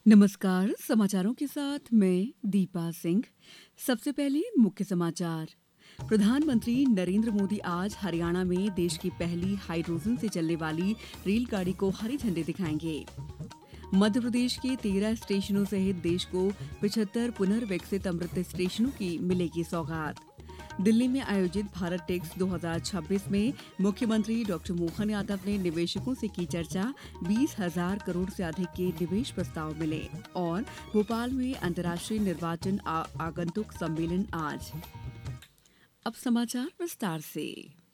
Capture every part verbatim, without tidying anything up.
नमस्कार, समाचारों के साथ मैं दीपा सिंह। सबसे पहले मुख्य समाचार। प्रधानमंत्री नरेंद्र मोदी आज हरियाणा में देश की पहली हाइड्रोजन से चलने वाली रेलगाड़ी को हरी झंडी दिखाएंगे। मध्य प्रदेश के तेरह स्टेशनों सहित देश को पिछहत्तर पुनर्विकसित अमृत स्टेशनों की मिलेगी सौगात। दिल्ली में आयोजित भारत टेक्स दो हज़ार छब्बीस में मुख्यमंत्री डॉक्टर मोहन यादव ने निवेशकों से की चर्चा। बीस हजार करोड़ से अधिक के निवेश प्रस्ताव मिले। और भोपाल में अंतर्राष्ट्रीय निर्वाचन आ- आगंतुक सम्मेलन आज। अब समाचार विस्तार से।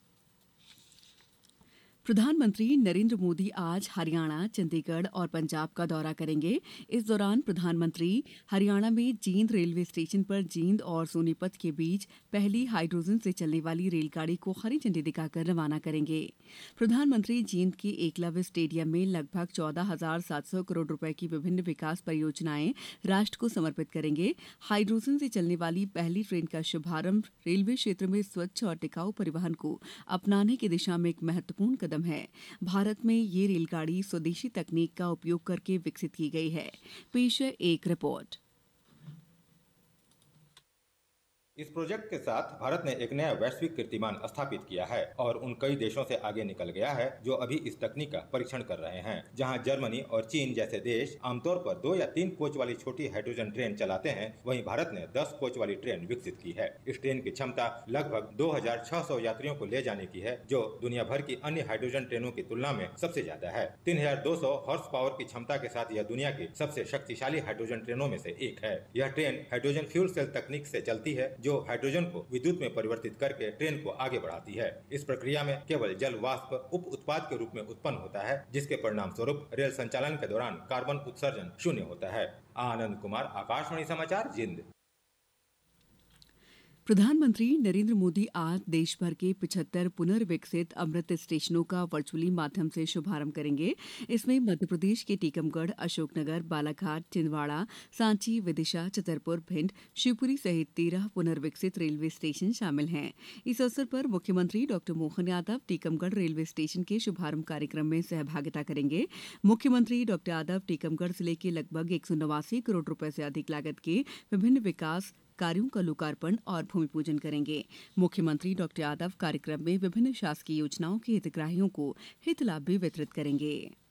प्रधानमंत्री नरेंद्र मोदी आज हरियाणा, चंडीगढ़ और पंजाब का दौरा करेंगे। इस दौरान प्रधानमंत्री हरियाणा में जींद रेलवे स्टेशन पर जींद और सोनीपत के बीच पहली हाइड्रोजन से चलने वाली रेलगाड़ी को हरी झंडी दिखाकर रवाना करेंगे। प्रधानमंत्री जींद के एकलव्य स्टेडियम में लगभग चौदह हजार सात सौ करोड़ रुपए की विभिन्न विकास परियोजनाएं राष्ट्र को समर्पित करेंगे। हाइड्रोजन से चलने वाली पहली ट्रेन का शुभारंभ रेलवे क्षेत्र में स्वच्छ और टिकाऊ परिवहन को अपनाने की दिशा में एक महत्वपूर्ण कदम है। भारत में ये रेलगाड़ी स्वदेशी तकनीक का उपयोग करके विकसित की गई है। पेश है एक रिपोर्ट। इस प्रोजेक्ट के साथ भारत ने एक नया वैश्विक कीर्तिमान स्थापित किया है और उन कई देशों से आगे निकल गया है जो अभी इस तकनीक का परीक्षण कर रहे हैं। जहां जर्मनी और चीन जैसे देश आमतौर पर दो या तीन कोच वाली छोटी हाइड्रोजन ट्रेन चलाते हैं, वहीं भारत ने दस कोच वाली ट्रेन विकसित की है। इस ट्रेन की क्षमता लगभग दो हजार छह सौ यात्रियों को ले जाने की है, जो दुनिया भर की अन्य हाइड्रोजन ट्रेनों की तुलना में सबसे ज्यादा है। तीन हजार दो सौ हॉर्स पावर की क्षमता के साथ यह दुनिया की सबसे शक्तिशाली हाइड्रोजन ट्रेनों में से एक है। यह ट्रेन हाइड्रोजन फ्यूल सेल तकनीक से चलती है, जो हाइड्रोजन को विद्युत में परिवर्तित करके ट्रेन को आगे बढ़ाती है। इस प्रक्रिया में केवल जल वाष्प उप उत्पाद के रूप में उत्पन्न होता है, जिसके परिणाम स्वरूप रेल संचालन के दौरान कार्बन उत्सर्जन शून्य होता है। आनंद कुमार, आकाशवाणी समाचार, जिंद। प्रधानमंत्री नरेंद्र मोदी आज देश भर के पिछहत्तर पुनर्विकसित अमृत स्टेशनों का वर्चुअली माध्यम से शुभारंभ करेंगे। इसमें मध्य प्रदेश के टीकमगढ़, अशोकनगर, बालाघाट, छिंदवाड़ा, सांची, विदिशा, छतरपुर, भिंड, शिवपुरी सहित तेरह पुनर्विकसित रेलवे स्टेशन शामिल हैं। इस अवसर पर मुख्यमंत्री doctor Mohan Yadav Tikamgarh railway station के शुभारंभ कार्यक्रम में सहभागिता करेंगे। मुख्यमंत्री डॉक्टर यादव टीकमगढ़ जिले के लगभग एक सौ नवासी करोड़ रुपए से अधिक लागत के विभिन्न विकास कार्यों का लोकार्पण और भूमि पूजन करेंगे। मुख्यमंत्री डॉक्टर यादव कार्यक्रम में विभिन्न शासकीय योजनाओं के हितग्राहियों को हित लाभ भी वितरित करेंगे।